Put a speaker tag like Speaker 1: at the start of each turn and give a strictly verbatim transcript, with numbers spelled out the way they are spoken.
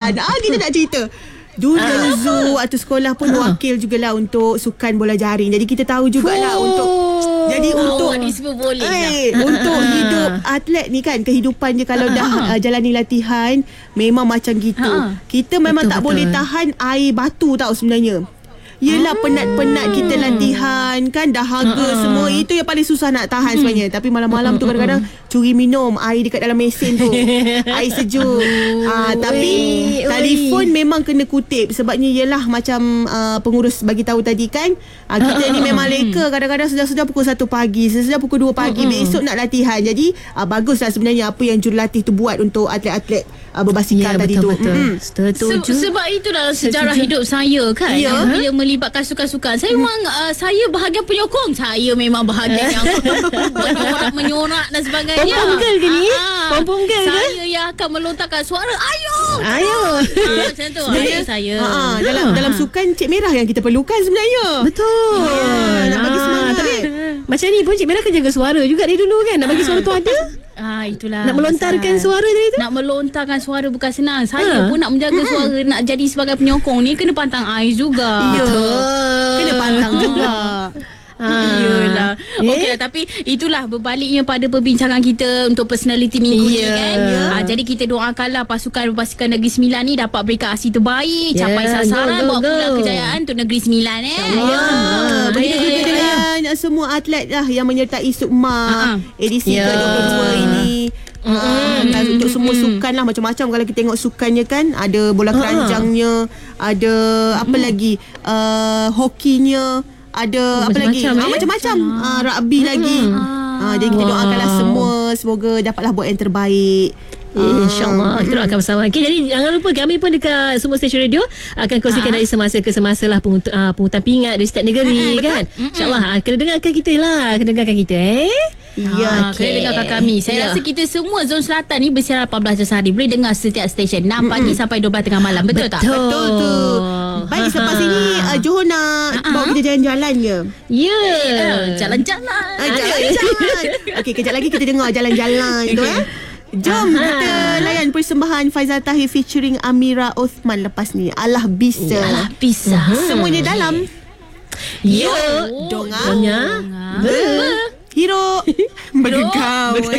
Speaker 1: ah, kita nak cerita. Dulu uh. zoo atau sekolah pun uh. wakil jugalah untuk sukan bola jaring. Jadi kita tahu jugalah oh. untuk jadi oh, untuk
Speaker 2: ni semua boleh
Speaker 1: eh, lah. Untuk uh. hidup atlet ni kan, kehidupan dia kalau uh. dah uh, jalani latihan memang macam gitu. Uh. Kita memang betul, tak betul. boleh tahan air batu tau sebenarnya. Yelah hmm. penat-penat kita latihan kan, dahaga uh-uh. semua. Itu yang paling susah nak tahan hmm. sebenarnya. Tapi malam-malam tu kadang-kadang curi minum air dekat dalam mesin tu. Air sejuk. uh, Tapi oi, telefon oi. memang kena kutip. Sebabnya yelah macam uh, pengurus bagi tahu tadi kan, uh, kita uh-uh. ni memang leka. Kadang-kadang sudah-sudah pukul satu pagi, sudah pukul dua pagi, uh-uh. besok nak latihan. Jadi uh, baguslah sebenarnya apa yang jurulatih tu buat untuk atlet-atlet uh, berbasikal ya, tadi betul, tu
Speaker 2: betul. Mm-hmm. Se- Sebab itu dalam sejarah Setuju. hidup saya kan, ya. bila melibatkan sukan-sukan, saya memang uh, saya bahagian penyokong. Saya memang bahagian yang menyorak dan sebagainya.
Speaker 3: Pompom girl ke ni? Pompom girl ke?
Speaker 2: Saya yang akan melontarkan suara ayo.
Speaker 3: Ayo.
Speaker 2: Ah, macam tu. Ayo saya.
Speaker 1: Ah, dalam dalam sukan Cik Merah yang kita perlukan sebenarnya.
Speaker 3: Betul.
Speaker 1: Yeah, nak bagi semangat.
Speaker 3: Tapi macam ni pun Cik Merah kan jaga suara juga dari dulu kan. Nak bagi suara tu ada.
Speaker 2: Ah, itulah.
Speaker 3: Nak melontarkan pasal. suara tadi tu.
Speaker 2: Nak melontarkan suara bukan senang. Saya ha. pun nak menjaga suara, nak jadi sebagai penyokong ni kena pantang ais juga.
Speaker 1: Ya. Kena pantang juga.
Speaker 2: Ah. Yelah. Okey, tapi itulah berbaliknya pada perbincangan kita untuk personality minggu yeah. ni kan. Yeah. Ah, jadi kita doakanlah pasukan berbasikal Negeri Sembilan ni dapat berikan aksi terbaik, yeah. capai sasaran, bawa pulang kejayaan untuk Negeri Sembilan eh.
Speaker 1: Ya. Begitu juga dengan semua atlet lah yang menyertai Sukma uh-huh. edisi yeah. ke dua puluh dua ini. Uh, mm. Untuk semua sukan lah, macam-macam. Kalau kita tengok sukannya kan, ada bola keranjangnya, ada apa mm. lagi, uh, hokinya, ada oh, apa lagi eh? ah, macam-macam ah, rugby hmm. lagi ah, jadi kita wow. doakanlah semua semoga dapatlah buat yang terbaik.
Speaker 3: Uh, InsyaAllah kita doakan bersama. Okay, jadi jangan lupa kami pun dekat semua stesen radio akan kongsikan dari semasa ke semasa lah pengut- uh, pungutan pingat dari setiap negeri uh, kan. InsyaAllah uh, kena dengarkan kita lah, kena dengarkan kita eh.
Speaker 2: Ya, okay. Kena dengarkan kami. Saya ya. rasa kita semua Zon Selatan ni bersiaran lapan belas jam sehari. Boleh dengar setiap stesen enam pagi sampai dua belas tengah malam. Betul, betul tak?
Speaker 1: Betul tu. Baik, selepas ini uh, Johor nak uh-huh. bawa kita jalan-jalan ke?
Speaker 2: Ya, yeah. jalan-jalan.
Speaker 1: uh, Jalan-jalan. Okey, kejap lagi kita dengar jalan-jalan tu eh. Jom Aha. kita layan persembahan Faizal Tahir featuring Amira Othman lepas ni. Alah bisa.
Speaker 2: Alah bisa.
Speaker 1: Uh-huh. Semuanya dalam
Speaker 3: Yo
Speaker 1: Donga
Speaker 3: Donga
Speaker 1: Hero Bergegau.